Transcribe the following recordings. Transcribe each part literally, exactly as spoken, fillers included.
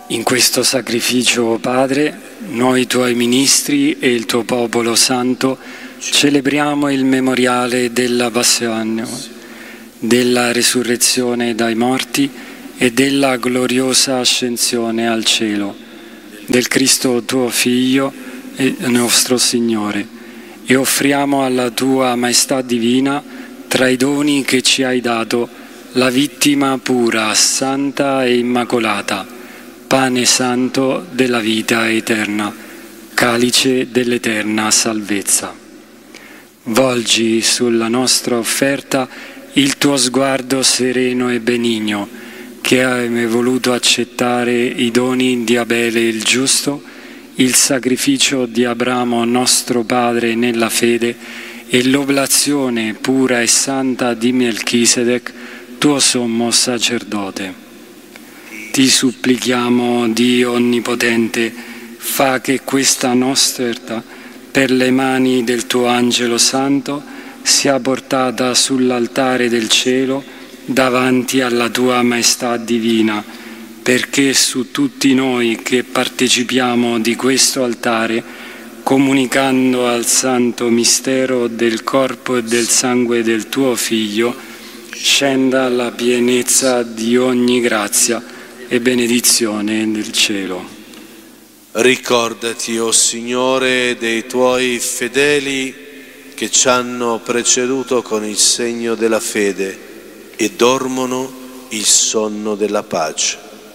In questo sacrificio, Padre, noi tuoi ministri e il tuo popolo santo celebriamo il memoriale della passione, della risurrezione dai morti e della gloriosa ascensione al cielo del Cristo tuo Figlio e nostro Signore, e offriamo alla tua maestà divina, tra i doni che ci hai dato, la vittima pura, santa e immacolata, pane santo della vita eterna, calice dell'eterna salvezza. Volgi sulla nostra offerta il tuo sguardo sereno e benigno, che hai voluto accettare i doni di Abele il giusto, il sacrificio di Abramo nostro padre nella fede e l'oblazione pura e santa di Melchisedec, tuo sommo sacerdote. Ti supplichiamo, Dio Onnipotente, fa che questa nostra offerta, per le mani del tuo Angelo Santo, sia portata sull'altare del cielo davanti alla tua maestà divina, perché su tutti noi che partecipiamo di questo altare, comunicando al santo mistero del corpo e del sangue del tuo Figlio, scenda la pienezza di ogni grazia e benedizione del cielo. Ricordati, o Signore, dei tuoi fedeli che ci hanno preceduto con il segno della fede e dormono il sonno della pace.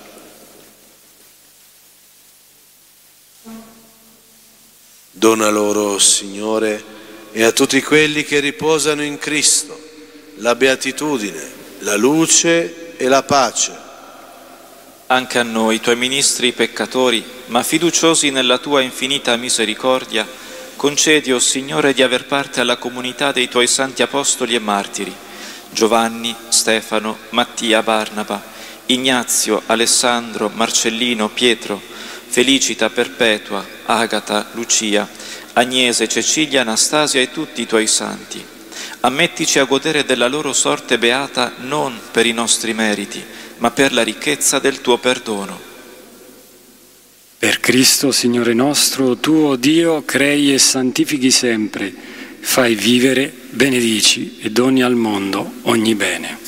Dona loro, Signore, e a tutti quelli che riposano in Cristo, la beatitudine, la luce e la pace. Anche a noi, tuoi ministri peccatori, ma fiduciosi nella tua infinita misericordia, concedi, o Signore, di aver parte alla comunità dei tuoi santi apostoli e martiri, Giovanni, Stefano, Mattia, Barnaba, Ignazio, Alessandro, Marcellino, Pietro, Felicita, Perpetua, Agata, Lucia, Agnese, Cecilia, Anastasia e tutti i tuoi santi. Ammettici a godere della loro sorte beata non per i nostri meriti, ma per la ricchezza del tuo perdono. Per Cristo, Signore nostro, tu, Dio, crei e santifichi sempre, fai vivere, benedici e doni al mondo ogni bene.